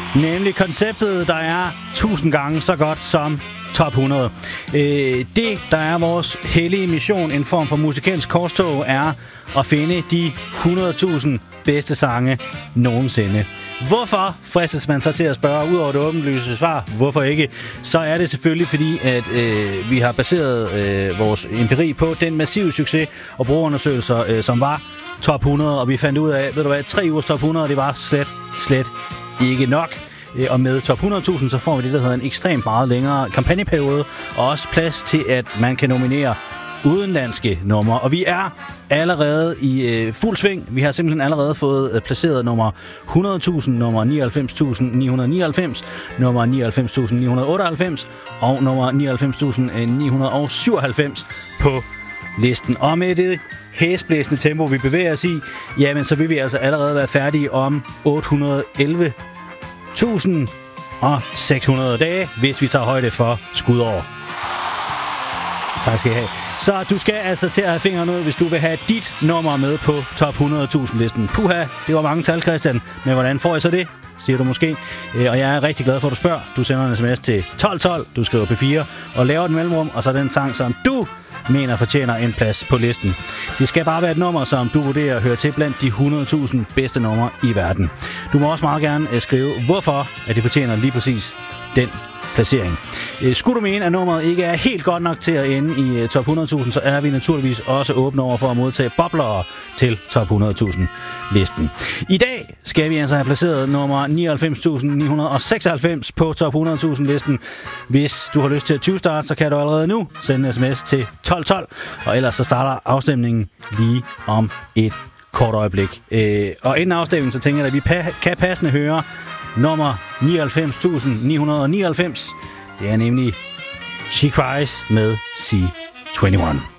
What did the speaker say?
Nemlig konceptet, der er 1000 gange så godt som Top 100. Det, der er vores hellige mission, en form for musikalsk korstog, er at finde de 100.000 bedste sange nogensinde. Hvorfor fristes man så til at spørge, udover det åbenlyse svar, hvorfor ikke? Så er det selvfølgelig fordi, at vi har baseret vores empiri på den massive succes og brugerundersøgelser, som var Top 100, og vi fandt ud af, ved du hvad, 3 ugers Top 100, det var slet ikke nok. Og med Top 100.000, så får vi det, der hedder en ekstremt meget længere kampagneperiode, og også plads til, at man kan nominere udenlandske numre. Og vi er allerede i fuld sving. Vi har simpelthen allerede fået placeret nummer 100.000, nummer 99.999, nummer 99.998 og nummer 99.997 på listen. Og med det hæsblæsende tempo, vi bevæger os i, jamen så vil vi altså allerede være færdige om 811.600 dage, hvis vi tager højde for skudår. Tak skal I have. Så du skal altså til at have fingeren ud, hvis du vil have dit nummer med på Top 100.000 listen. Puha, det var mange tal, Christian. Men hvordan får jeg så det? Siger du måske. Og jeg er rigtig glad for, at du spørger. Du sender en sms til 1212, du skriver P4 og laver et mellemrum, og så den sang, som du mener fortjener en plads på listen. Det skal bare være et nummer, som du vurderer hører til blandt de 100.000 bedste numre i verden. Du må også meget gerne skrive, hvorfor at det fortjener lige præcis den placering. Skulle du mene, at nummeret ikke er helt godt nok til at ende i Top 100.000, så er vi naturligvis også åbne over for at modtage boblere til Top 100.000 listen. I dag skal vi altså have placeret nummer 99.996 på Top 100.000 listen. Hvis du har lyst til at 20-starte, så kan du allerede nu sende en sms til 1212, og ellers så starter afstemningen lige om et kort øjeblik. Og inden afstemningen, så tænker jeg, at vi kan passende høre nummer 99.999. Det er nemlig She Cries med C21.